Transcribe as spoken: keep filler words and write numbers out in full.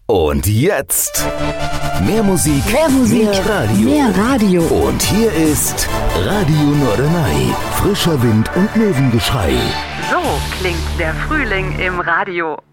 Und jetzt mehr Musik, Mehr Musik, mehr Radio. mehr Radio. Und hier ist Radio Norderney. Frischer Wind und Möwengeschrei. So klingt der Frühling im Radio.